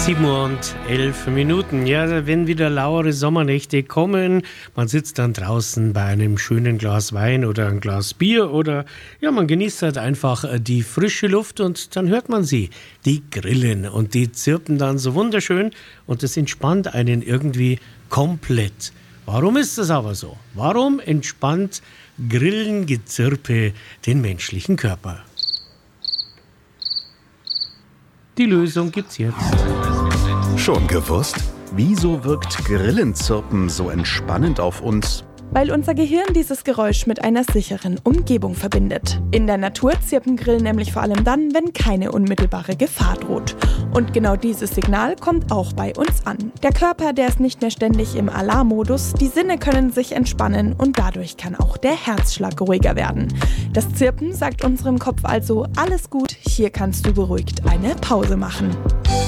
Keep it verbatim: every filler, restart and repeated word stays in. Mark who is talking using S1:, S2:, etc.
S1: sieben Uhr und elf Minuten. Ja, wenn wieder lauere Sommernächte kommen, man sitzt dann draußen bei einem schönen Glas Wein oder ein Glas Bier oder ja, man genießt halt einfach die frische Luft und dann hört man sie, die Grillen, und die zirpen dann so wunderschön und das entspannt einen irgendwie komplett. Warum ist das aber so? Warum entspannt Grillengezirpe den menschlichen Körper? Die Lösung gibt's jetzt.
S2: Schon gewusst? Wieso wirkt Grillenzirpen so entspannend auf uns?
S3: Weil unser Gehirn dieses Geräusch mit einer sicheren Umgebung verbindet. In der Natur zirpen Grillen nämlich vor allem dann, wenn keine unmittelbare Gefahr droht. Und genau dieses Signal kommt auch bei uns an. Der Körper, der ist nicht mehr ständig im Alarmmodus, die Sinne können sich entspannen und dadurch kann auch der Herzschlag ruhiger werden. Das Zirpen sagt unserem Kopf also, alles gut, hier kannst du beruhigt eine Pause machen.